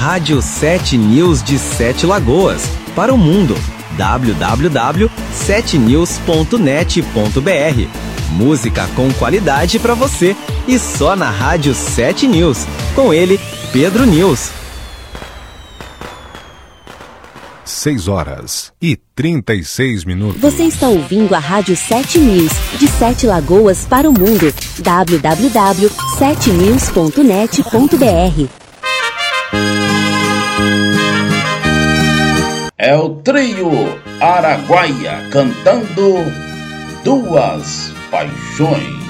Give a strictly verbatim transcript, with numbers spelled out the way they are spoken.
Rádio sete News de Sete Lagoas, para o mundo. w w w ponto sete news ponto net ponto b r. Música com qualidade para você e só na Rádio sete News. Com ele, Pedro News. seis horas e trinta e seis minutos. Você está ouvindo a Rádio sete News, de Sete Lagoas para o mundo. w w w ponto sete news ponto net ponto b r. É o trio Araguaia cantando Duas Paixões.